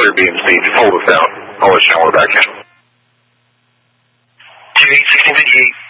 clear beam speed. Hold us down. I'll let you know we're back in. 28, 1658.